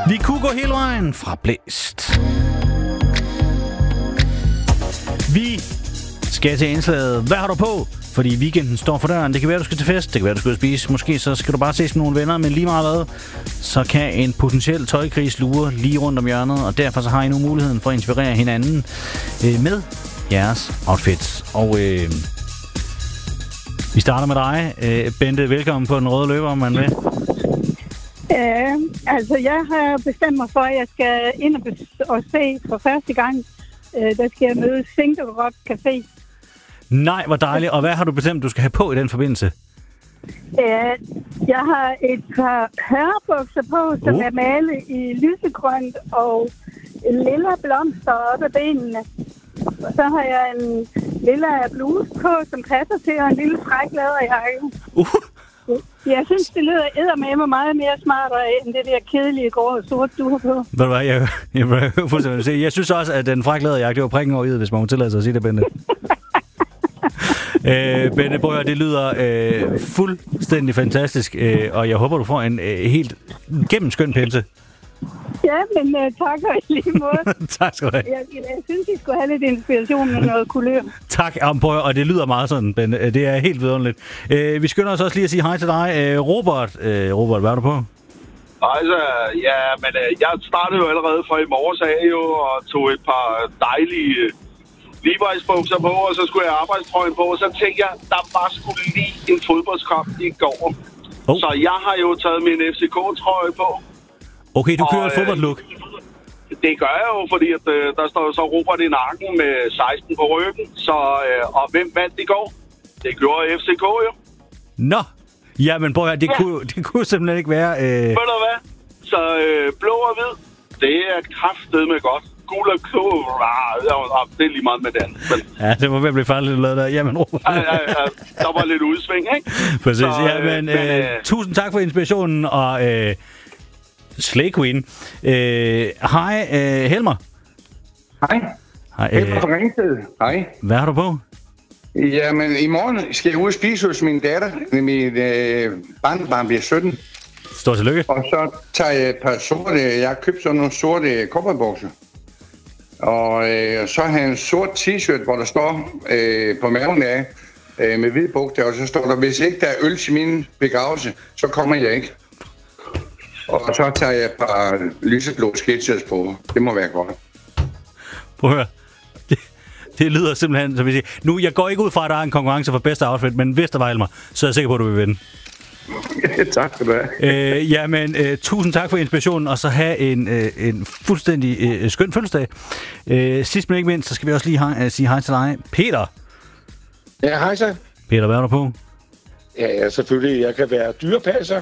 Vi kunne gå hele vejen fra blæst. Vi skal til indslaget. Hvad har du på? Fordi weekenden står for døren. Det kan være, du skal til fest. Det kan være, du skal spise. Måske så skal du bare ses med nogle venner. Men lige meget hvad, så kan en potentiel tøjkris lure lige rundt om hjørnet. Og derfor så har I nu muligheden for at inspirere hinanden med jeres outfits. Og vi starter med dig. Bente, velkommen på den røde løber, om man vil. Jeg har bestemt mig for, at jeg skal ind og se for første gang. Der skal jeg møde Single Rock Café. Nej, hvor dejligt. Og hvad har du bestemt, du skal have på i den forbindelse? Jeg har et par hørebukser på, som er malet i lysegrønt og lilla blomster op ad benene. Og så har jeg en lilla bluse på, som passer til, og en lille fræk læderjakke. Jeg synes, det lyder eddermame meget mere smartere end det der kedelige grå og sort, du har på. Ved du hvad, jeg fuldstændig se. Jeg synes også, at den fræk læderjakke, det var prikken over i, hvis man må tillade sig at sige det, Bente. Bente Brøger, det lyder fuldstændig fantastisk, og jeg håber, du får en helt gennemskøn pelse. Ja, men tak og i lige måde. Tak skal du have. Jeg synes, I skulle have lidt inspiration med noget kulør. Tak, og det lyder meget sådan, Bente. Det er helt vidunderligt. Vi skynder os også lige at sige hej til dig. Robert, hvad er du på? Hej så. Ja, men jeg startede jo allerede fra i morges af jo, og tog et par dejlige Levi's bukser på, og så skulle jeg arbejdstrøjen på, og så tænkte jeg, der var sgu lige en fodboldskamp i går. Så jeg har jo taget min FCK-trøje på. Okay, du kører et fodboldlook. Det gør jeg jo, fordi at, der står så Robert i nakken med 16 på ryggen. Så, og hvem vandt i går? Det gjorde FCK jo. Nå, jamen bror, det kunne simpelthen ikke være... Ved du hvad? Så blå og hvid, det er kraftedeme godt. Gul og klog, det er lige meget med den. Men... Ja, det må blive farligt lavet der. Jamen, Robert. Der var lidt udsving, ikke? Præcis, men tusind tak for inspirationen, og... Slay Queen. Hej, Helmer. Hej. Helmer fra Ringsted. Hej. Hvad har du på? Jamen, i morgen skal jeg ud og spise hos min datter. Min barnebarn bliver 17. Stort tillykke. Og så tager jeg et par sorte... Jeg har købt sådan nogle sorte cowboybukser. Og så har jeg en sort t-shirt, hvor der står på maven af med hvide bogstaver. Og så står der, hvis ikke der er øl til min begravelse, så kommer jeg ikke. Og så tager jeg et par lyseblå sketchers på. Det må være godt. Prøv at høre. Det lyder simpelthen, som vi siger. Nu, jeg går ikke ud fra, at der er en konkurrence for bedste outfit, men hvis der var Elmer, så er jeg sikker på, at du vil vinde. Tak skal du have. Jamen, tusind tak for inspirationen, og så have en fuldstændig skøn fødselsdag. Sidst men ikke mindst, så skal vi også lige sige hej til dig. Peter. Ja, hej så. Peter, hvad er du på? Ja, selvfølgelig. Jeg kan være dyrepasser.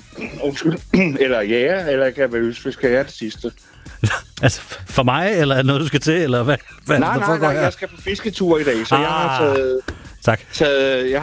Eller jæger, eller jeg kan være lystfisker til sidste. Altså, for mig, eller er det noget, du skal til, eller hvad? Nej, jeg skal på fisketur i dag, så jeg har taget... Tak. Jeg